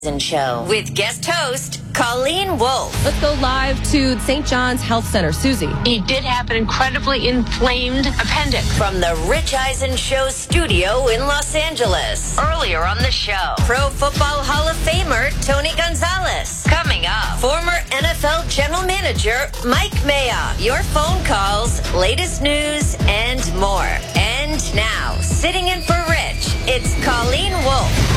Show with guest host Colleen Wolfe. Let's go live to St. John's Health Center. Susie. He did have an incredibly inflamed appendix. From the Rich Eisen Show studio in Los Angeles. Earlier on the show, Pro Football Hall of Famer Tony Gonzalez. Coming up, former NFL General Manager Mike Mayock. Your phone calls, latest news, and more. And now, sitting in for Rich, it's Colleen Wolfe.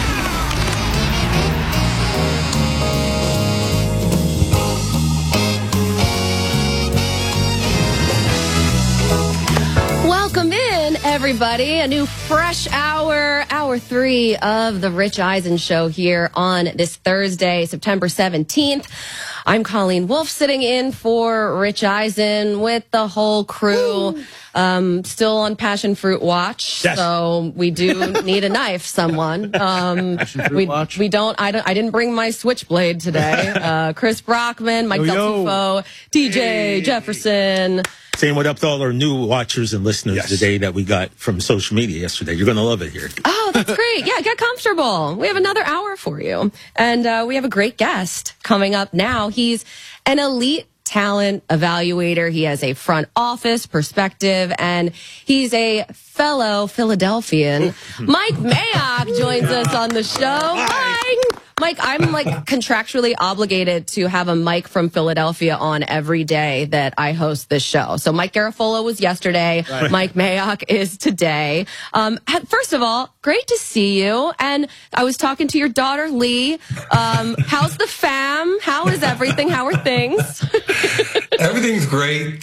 Welcome in, everybody. A new fresh hour 3 of the Rich Eisen Show here on this Thursday, September 17th. I'm Colleen Wolfe, sitting in for Rich Eisen with the whole crew. Still on passion fruit watch, yes. So we do need a knife, someone. Passion fruit watch? I didn't bring my switchblade today. Chris Brockman, Mike Del Tufo, DJ Jefferson. Saying what up to all our new watchers and listeners today that we got from social media yesterday. You're going to love it here. Oh, that's great. Yeah, get comfortable. We have another hour for you. And we have a great guest coming up now. He's an elite talent evaluator. He has a front office perspective, and he's a fellow Philadelphian. Mike Mayock joins us on the show. Mike, I'm like contractually obligated to have a Mike from Philadelphia on every day that I host this show. So Mike Garafolo was yesterday. Right. Mike Mayock is today. First of all, great to see you. And I was talking to your daughter, Lee. How's the fam? How is everything? How are things? Everything's great.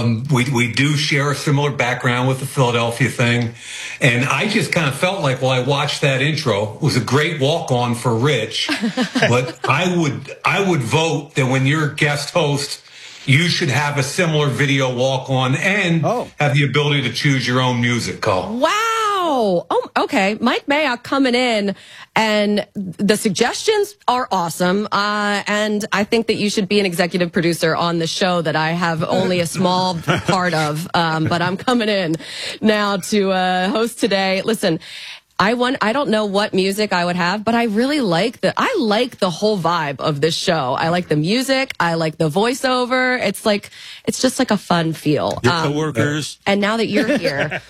We do share a similar background with the Philadelphia thing. And I just kind of felt like, while I watched that intro, it was a great walk-on for Rich. But I would vote that when you're guest host, you should have a similar video walk-on and have the ability to choose your own music, Cole. Wow. Oh, okay. Mike Mayock coming in, and the suggestions are awesome. And I think that you should be an executive producer on the show that I have only a small part of. But I'm coming in now to host today. Listen, I don't know what music I would have, but I really like the whole vibe of this show. I like the music. I like the voiceover. It's just like a fun feel. Your coworkers. And now that you're here,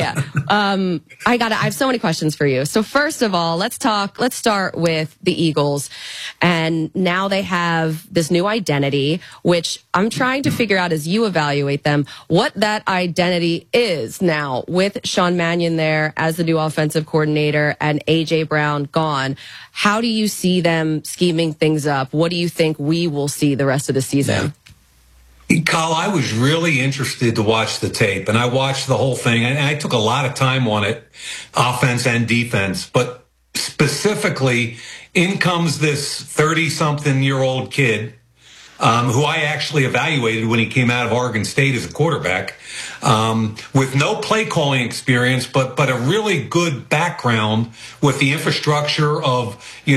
I have so many questions for you. So first of all, let's start with the Eagles. And now they have this new identity, which I'm trying to figure out as you evaluate them, what that identity is now with Sean Mannion there as the new offensive coordinator and A.J. Brown gone. How do you see them scheming things up? What do you think we will see the rest of the season? Kyle, I was really interested to watch the tape, and I watched the whole thing, and I took a lot of time on it, offense and defense. But specifically, in comes this 30-something-year-old kid who I actually evaluated when he came out of Oregon State as a quarterback, with no play calling experience, but a really good background with the infrastructure of,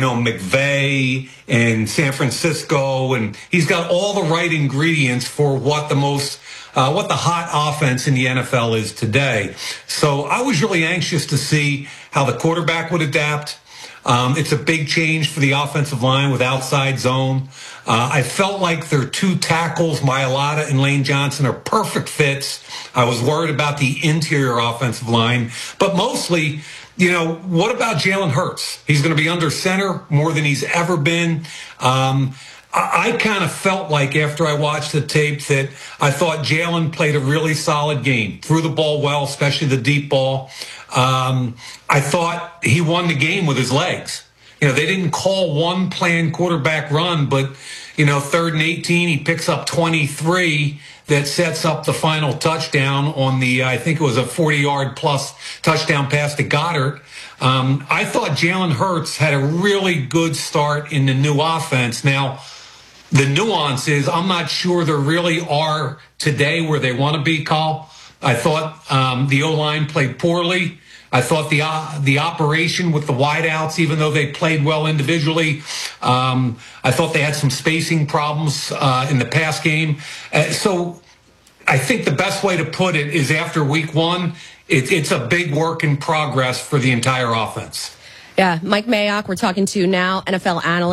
McVay and San Francisco. And he's got all the right ingredients for what the hot offense in the NFL is today. So I was really anxious to see how the quarterback would adapt. It's a big change for the offensive line with outside zone. I felt like their two tackles, Mailata and Lane Johnson, are perfect fits. I was worried about the interior offensive line. But mostly, what about Jalen Hurts? He's going to be under center more than he's ever been. I kind of felt like after I watched the tape that I thought Jalen played a really solid game, threw the ball well, especially the deep ball. I thought he won the game with his legs. They didn't call one planned quarterback run, but, 3rd and 18, he picks up 23 that sets up the final touchdown on the, I think it was a 40-yard plus touchdown pass to Goddard. I thought Jalen Hurts had a really good start in the new offense. Now, the nuance is I'm not sure there really are today where they want to be, Carl. I thought the O-line played poorly. I thought the operation with the wideouts, even though they played well individually, I thought they had some spacing problems in the pass game. So I think the best way to put it is after week one, it's a big work in progress for the entire offense. Yeah, Mike Mayock, we're talking to now, NFL analyst.